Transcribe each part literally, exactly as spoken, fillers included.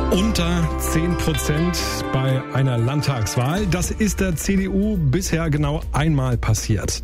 Unter zehn Prozent bei einer Landtagswahl. Das ist der C D U bisher genau einmal passiert.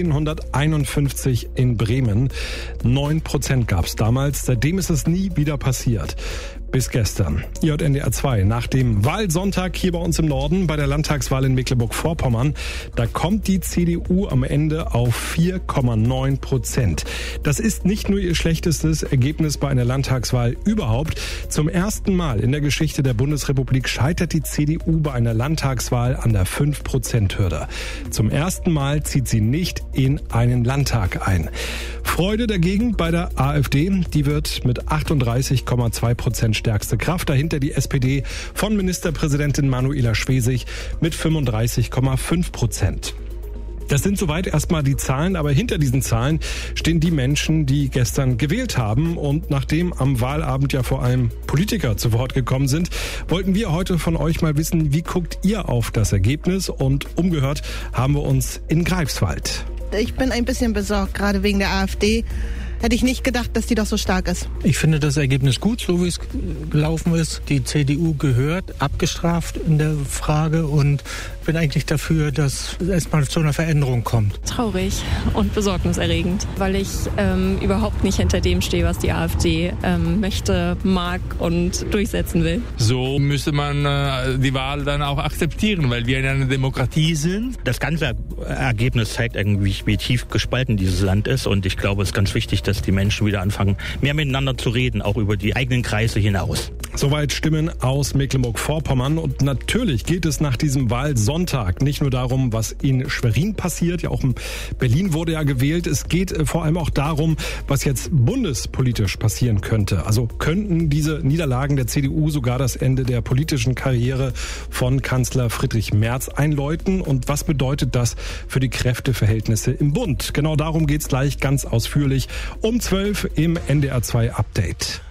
neunzehnhunderteinundfünfzig in Bremen. neun Prozent gab es damals. Seitdem ist es nie wieder passiert. Bis gestern. J N D R zwei. Nach dem Wahlsonntag hier bei uns im Norden bei der Landtagswahl in Mecklenburg-Vorpommern, da kommt die C D U am Ende auf vier Komma neun Prozent. Das ist nicht nur ihr schlechtestes Ergebnis bei einer Landtagswahl überhaupt. Zum ersten Mal in der Geschichte der Bundesrepublik scheitert die C D U bei einer Landtagswahl an der fünf Prozent Hürde. Zum ersten Mal zieht sie nicht in einen Landtag ein. Freude dagegen bei der AfD. Die wird mit achtunddreißig Komma zwei Prozent stärkste Kraft. Dahinter die S P D von Ministerpräsidentin Manuela Schwesig mit fünfunddreißig Komma fünf Prozent. Das sind soweit erstmal die Zahlen, aber hinter diesen Zahlen stehen die Menschen, die gestern gewählt haben. Und nachdem am Wahlabend ja vor allem Politiker zu Wort gekommen sind, wollten wir heute von euch mal wissen, wie guckt ihr auf das Ergebnis? Und umgehört haben wir uns in Greifswald. Ich bin ein bisschen besorgt, gerade wegen der AfD. Hätte ich nicht gedacht, dass die doch so stark ist. Ich finde das Ergebnis gut, so wie es gelaufen ist. Die C D U gehört, abgestraft in der Frage und bin eigentlich dafür, dass es erstmal zu einer Veränderung kommt. Traurig und besorgniserregend, weil ich ähm, überhaupt nicht hinter dem stehe, was die AfD ähm, möchte, mag und durchsetzen will. So müsste man äh, die Wahl dann auch akzeptieren, weil wir in einer Demokratie sind. Das ganze Ergebnis zeigt irgendwie, wie tief gespalten dieses Land ist und ich glaube, es ist ganz wichtig, dass die Menschen wieder anfangen, mehr miteinander zu reden, auch über die eigenen Kreise hinaus. Soweit Stimmen aus Mecklenburg-Vorpommern. Und natürlich geht es nach diesem Wahlsonntag nicht nur darum, was in Schwerin passiert. Ja, auch in Berlin wurde ja gewählt. Es geht vor allem auch darum, was jetzt bundespolitisch passieren könnte. Also könnten diese Niederlagen der C D U sogar das Ende der politischen Karriere von Kanzler Friedrich Merz einläuten? Und was bedeutet das für die Kräfteverhältnisse im Bund? Genau darum geht's gleich ganz ausführlich um zwölf im N D R zwei Update.